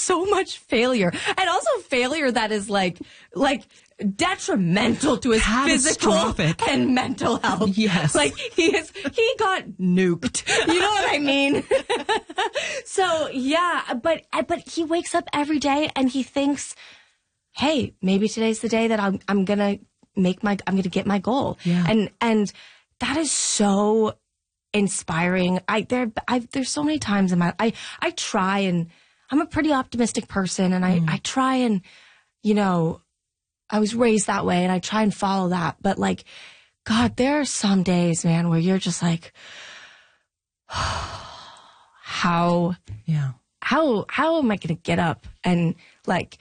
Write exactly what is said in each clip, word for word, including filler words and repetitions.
so much failure, and also failure that is like like detrimental to his physical and mental health. Yes. Like he is he got nuked. You know what I mean? So yeah, but but he wakes up every day and he thinks, hey, maybe today's the day that I'm I'm gonna make my I'm gonna get my goal. Yeah. And and that is so inspiring. I there I there's so many times in my I I try, and I'm a pretty optimistic person, and I, mm. I try and, you know, I was raised that way and I try and follow that. But like, God, there are some days, man, where you're just like, how, yeah, how, how am I going to get up and like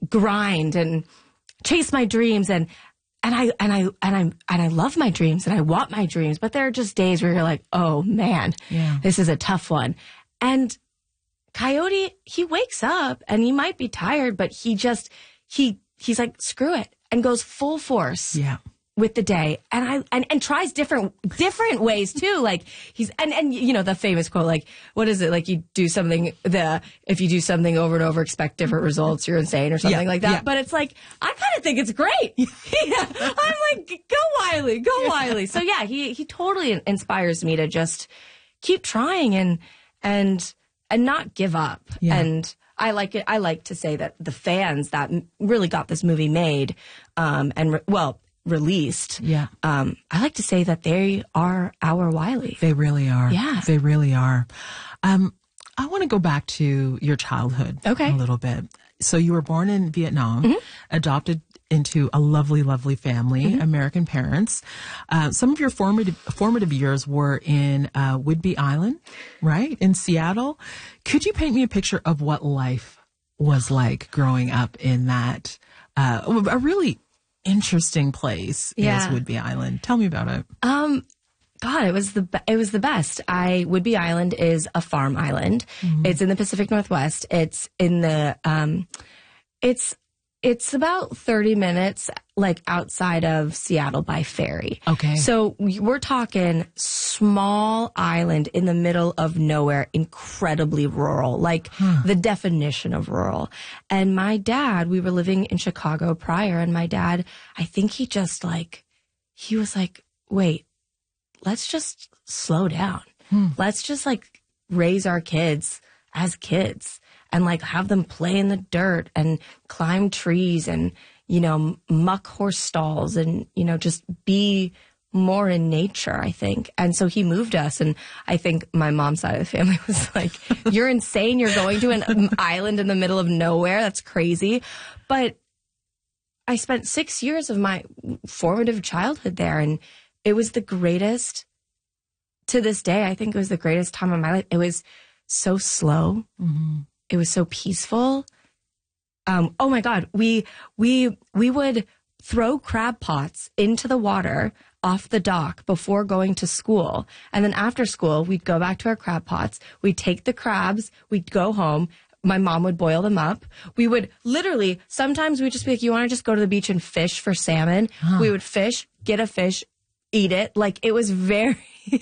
grind and chase my dreams? And, and I, and I, and I, and I love my dreams and I want my dreams, but there are just days where you're like, oh man, yeah. this is a tough one. And Coyote, he wakes up and he might be tired, but he just, he, he's like, screw it, and goes full force yeah. with the day. And I, and, and tries different, different ways too. Like he's, and, and, you know, the famous quote, like, what is it? Like you do something, the, if you do something over and over, expect different results, you're insane or something yeah, like that. Yeah. But it's like, I kind of think it's great. Yeah. I'm like, go Wiley, go yeah. Wiley. So yeah, he, he totally inspires me to just keep trying and, and, and not give up. Yeah. And I like it. I like to say that the fans that really got this movie made, um, and re- well, released. Yeah. Um, I like to say that they are our Wiley. They really are. Yeah. They really are. Um, I want to go back to your childhood okay. a little bit. So you were born in Vietnam, mm-hmm. adopted into a lovely, lovely family, mm-hmm. American parents. Uh, some of your formative, formative years were in uh, Whidbey Island, right? In Seattle. Could you paint me a picture of what life was like growing up in that, uh, a really interesting place yeah. is Whidbey Island. Tell me about it. Um, God, it was the be- it was the best. I Whidbey Island is a farm island. Mm-hmm. It's in the Pacific Northwest. It's in the um, it's it's about thirty minutes like outside of Seattle by ferry. Okay. So we're talking small island in the middle of nowhere, incredibly rural, like huh. the definition of rural. And my dad, we were living in Chicago prior, and my dad, I think he just like he was like, wait. Let's just slow down. Hmm. Let's just like raise our kids as kids and like have them play in the dirt and climb trees and, you know, muck horse stalls and, you know, just be more in nature, I think. And so he moved us. And I think my mom's side of the family was like, you're insane. You're going to an island in the middle of nowhere. That's crazy. But I spent six years of my formative childhood there, and it was the greatest, to this day, I think it was the greatest time of my life. It was so slow. Mm-hmm. It was so peaceful. Um, oh my God, we, we, we would throw crab pots into the water off the dock before going to school. And then after school, we'd go back to our crab pots. We'd take the crabs. We'd go home. My mom would boil them up. We would literally, sometimes we'd just be like, you want to just go to the beach and fish for salmon? Huh. We would fish, get a fish, eat it. Like it was very,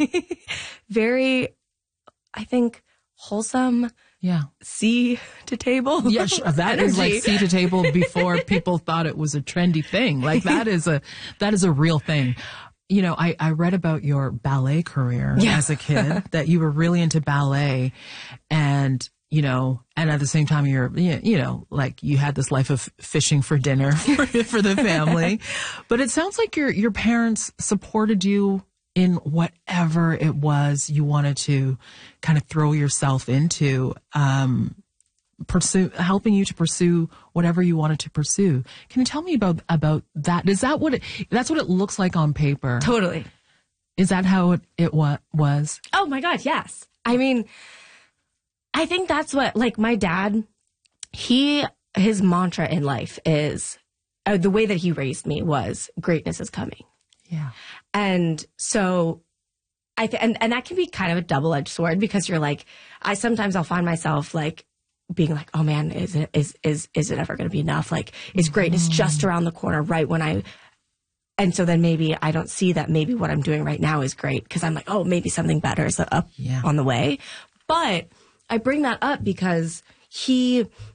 very, I think, wholesome. Yeah. Sea to table. Yeah, sure. That is like sea to table before people thought it was a trendy thing. Like that is a, that is a real thing. You know, I, I read about your ballet career yeah. as a kid, that you were really into ballet, and, you know, and at the same time, you're, you know, like you had this life of fishing for dinner for, for the family. But it sounds like your, your parents supported you in whatever it was you wanted to kind of throw yourself into, um, pursue, helping you to pursue whatever you wanted to pursue. Can you tell me about, about that? Is that what it, that's what it looks like on paper? Totally. Is that how it, it wa- was? Oh my God. Yes. I mean, I think that's what, like my dad, he, his mantra in life is, uh, the way that he raised me was greatness is coming. Yeah. And so I, th- and, and that can be kind of a double-edged sword, because you're like, I sometimes I'll find myself like being like, oh man, is it, is, is, is it ever going to be enough? Like, is greatness mm. just around the corner right when I, and so then maybe I don't see that maybe what I'm doing right now is great, because I'm like, oh, maybe something better is up yeah. on the way. But I bring that up because he,